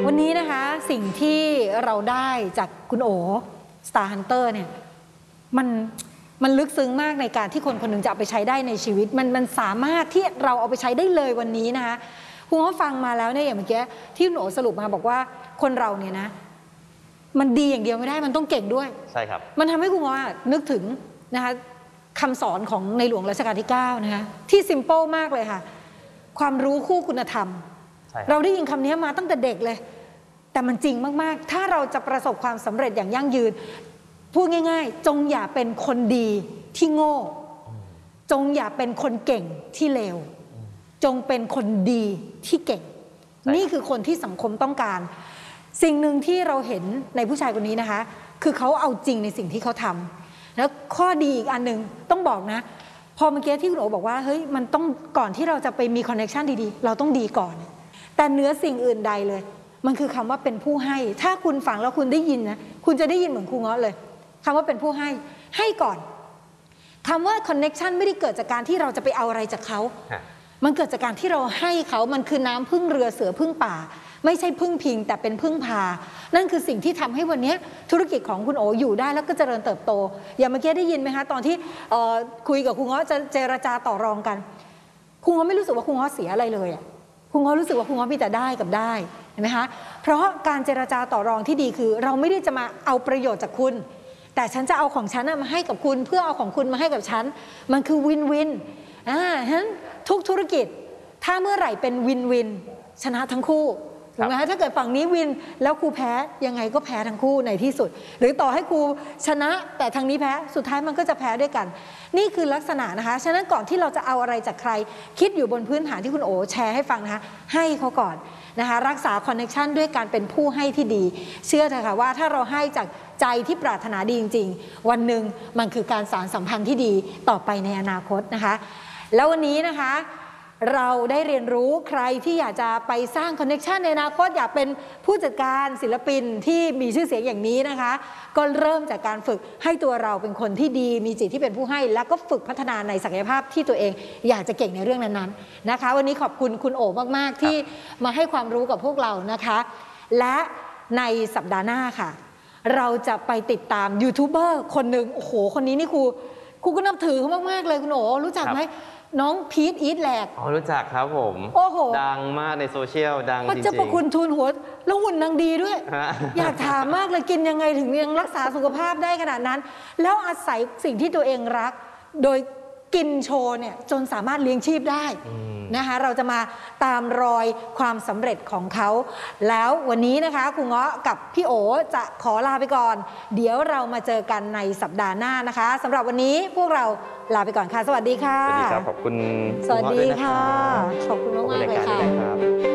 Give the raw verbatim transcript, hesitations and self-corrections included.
วันนี้นะคะสิ่งที่เราได้จากคุณโอ Star Hunter เนี่ยมันมันลึกซึ้งมากในการที่คนคนหนึ่งจะเอาไปใช้ได้ในชีวิตมันมันสามารถที่เราเอาไปใช้ได้เลยวันนี้นะคะคุณก็ฟังมาแล้วเนี่ยอย่างเมื่อกี้ที่คุณโอสรุปมาบอกว่าคนเราเนี่ยนะมันดีอย่างเดียวไม่ได้มันต้องเก่งด้วยใช่ครับมันทำให้คุณว่านึกถึงนะคะคำสอนของในหลวงรัชกาลที่เก้านะคะที่ซิมเปิลมากเลยค่ะความรู้คู่คุณธรรมเราได้ยินคำนี้มาตั้งแต่เด็กเลยแต่มันจริงมากๆถ้าเราจะประสบความสำเร็จอย่างยั่งยืนพูดง่ายๆจงอย่าเป็นคนดีที่โง่จงอย่าเป็นคนเก่งที่เลวจงเป็นคนดีที่เก่งนี่คือคนที่สังคมต้องการสิ่งหนึ่งที่เราเห็นในผู้ชายคนนี้นะคะคือเขาเอาจริงในสิ่งที่เขาทำแล้วข้อดีอีกอันหนึ่งต้องบอกนะพอเมื่อกี้ที่คุณโอบอกว่าเฮ้ยมันต้องก่อนที่เราจะไปมีคอนเนคชันดีๆเราต้องดีก่อนแต่เนื้อสิ่งอื่นใดเลยมันคือคำว่าเป็นผู้ให้ถ้าคุณฟังแล้วคุณได้ยินนะคุณจะได้ยินเหมือนครูเงาะเลยคำว่าเป็นผู้ให้ให้ก่อนคำว่าคอนเนคชันไม่ได้เกิดจากการที่เราจะไปเอาอะไรจากเขามันเกิดจากการที่เราให้เขามันคือน้ำพึ่งเรือเสือพึ่งป่าไม่ใช่พึ่งพิงแต่เป็นพึ่งพานั่นคือสิ่งที่ทำให้วันนี้ธุรกิจของคุณโออยู่ได้แล้วก็เจริญเติบโตอย่างเมื่อกี้ได้ยินไหมคะตอนที่คุยกับครูเงาะจะเจรจาต่อรองกันครูเงาะไม่รู้สึกว่าครูเงาะเสียอะไรเลยอ่ะครูเงาะรู้สึกว่าครูเงาะมีแต่ได้กับได้เห็นไหมคะเพราะการเจรจาต่อรองที่ดีคือเราไม่ได้จะมาเอาประโยชน์จากคุณแต่ฉันจะเอาของฉันมาให้กับคุณเพื่อเอาของคุณมาให้กับฉันมันคือวินวินอ่าฉะนั้นทุกธุรกิจถ้าเมื่อไหร่เป็นวินวินชนะทั้งคู่ถูกไหมคะถ้าเกิดฝั่งนี้วินแล้วครูแพ้ยังไงก็แพ้ทั้งคู่ในที่สุดหรือต่อให้ครูชนะแต่ทางนี้แพ้สุดท้ายมันก็จะแพ้ด้วยกันนี่คือลักษณะนะคะฉะนั้นก่อนที่เราจะเอาอะไรจากใครคิดอยู่บนพื้นฐานที่คุณโอแชร์ให้ฟังนะคะให้เขาก่อนนะคะรักษาคอนเนคชันด้วยการเป็นผู้ให้ที่ดีเชื่อเถอะค่ะว่าถ้าเราให้จากใจที่ปรารถนาดีจริงๆวันหนึ่งมันคือการสานสัมพันธ์ที่ดีต่อไปในอนาคตนะคะแล้ววันนี้นะคะเราได้เรียนรู้ใครที่อยากจะไปสร้างคอนเนคชันในอนาคตอยากเป็นผู้จัดการศิลปินที่มีชื่อเสียงอย่างนี้นะคะก็เริ่มจากการฝึกให้ตัวเราเป็นคนที่ดีมีจิตที่เป็นผู้ให้แล้วก็ฝึกพัฒนาในศักยภาพที่ตัวเองอยากจะเก่งในเรื่องนั้นๆนะคะวันนี้ขอบคุณคุณโอมากๆที่มาให้ความรู้กับพวกเรานะคะและในสัปดาห์หน้าค่ะเราจะไปติดตามยูทูบเบอร์คนหนึ่งโอ้โหคนนี้นี่ครูครูก็นับถือเขามากๆเลยคุณโอรู้จักไหมน้องพีทอีทแหลกอ๋อรู้จักครับผมโอ้โหดังมากในโซเชียลดังจริงๆจะประคุณทูลหัวแล้วหุ่นนางดีด้วย อยากถามมากเลยกินยังไงถึงยังรักษาสุขภาพได้ขนาดนั้นแล้วอาศัยสิ่งที่ตัวเองรักโดยกินโชว์เนี่ยจนสามารถเลี้ยงชีพได้นะคะเราจะมาตามรอยความสำเร็จของเขาแล้ววันนี้นะคะครูเงาะกับพี่โอจะขอลาไปก่อนเดี๋ยวเรามาเจอกันในสัปดาห์หน้านะคะสำหรับวันนี้พวกเราลาไปก่อนค่ะสวัสดีค่ะสวัสดีครับขอบคุณสวัสดีค่ะขอบคุณมากๆเลยค่ะ